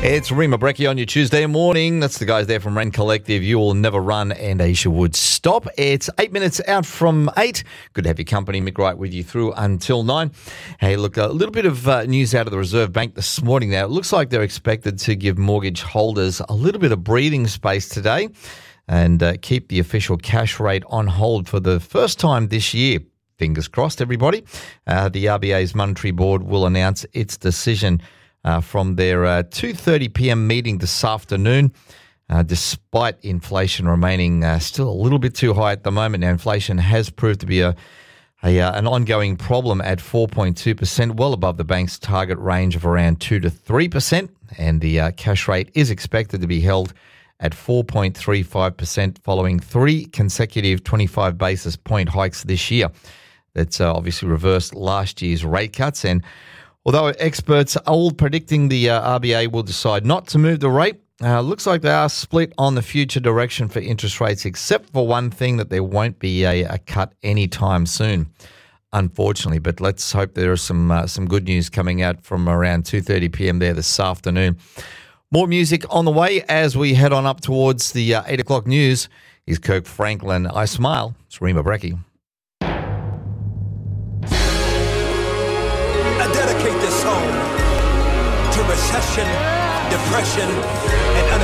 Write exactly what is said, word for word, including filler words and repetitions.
It's Rima Brecchi on your Tuesday morning. That's the guys there from Ren Collective. You will never run and Asia would stop. It's eight minutes out from eight. Good to have your company. Mick Wright with you through until nine. Hey, look, a little bit of uh, news out of the Reserve Bank this morning now. It looks like they're expected to give mortgage holders a little bit of breathing space today and uh, keep the official cash rate on hold for the first time this year. Fingers crossed, everybody. Uh, the R B A's Monetary Board will announce its decision Uh, from their uh, two thirty p.m. meeting this afternoon, uh, despite inflation remaining uh, still a little bit too high at the moment. Now, inflation has proved to be a, a uh, an ongoing problem at four point two percent, well above the bank's target range of around two to three percent, and the uh, cash rate is expected to be held at four point three five percent following three consecutive twenty-five basis point hikes this year. That's uh, obviously reversed last year's rate cuts. And although experts are all predicting the uh, R B A will decide not to move the rate, uh, looks like they are split on the future direction for interest rates, except for one thing, that there won't be a, a cut anytime soon, unfortunately. But let's hope there is some uh, some good news coming out from around two thirty p.m. there this afternoon. More music on the way as we head on up towards the uh, eight o'clock news. Here's Kirk Franklin, I Smile. It's Rima Brecchi. Dedicate this song to recession, depression, and